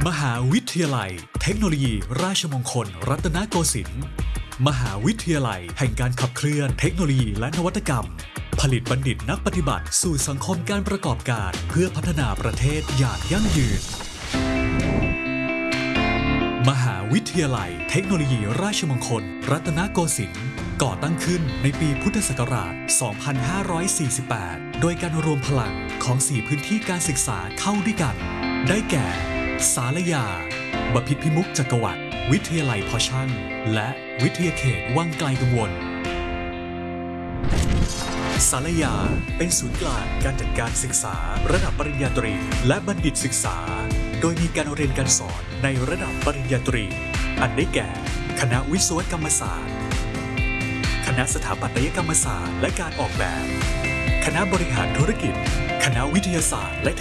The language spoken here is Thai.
มหาวิทยาลัยเทคโนโลยีราชมงคลรัตนโกสินทร์มหาวิทยาลัยแห่งการขับเคลื่อนเทคโนโลยีและนวัตกรรมผลิตบัณฑิตนักปฏิบัติสู่สังคมการประกอบการเพื่อพัฒนาประเทศอย่างยั่งยืนมหาวิทยาลัยเทคโนโลยีราชมงคลรัตนโกสินทร์ก่อตั้งขึ้นในปีพุทธศักราช 2548 โดยการรวมพลังของ 4 พื้นที่การศึกษาเข้าด้วยกันได้แก่ศาลยาบพิตรพิมุขจักรวรรดิวิทยาลัยพอชั่นและวิทยาเขตวังไกลกังวลศาลยาเป็นศูนย์กลางการจัดการศึกษาระดับปริญญาตรีและบัณฑิตศึกษาโดยมีการเรียนการสอนในระดับปริญญาตรีอันได้แก่คณะวิศวกรรมศาสตร์คณะสถาปัตยกรรมศาสตร์และการออกแบบคณะบริหารธุรกิจคณะวิทยาศาสตร์และ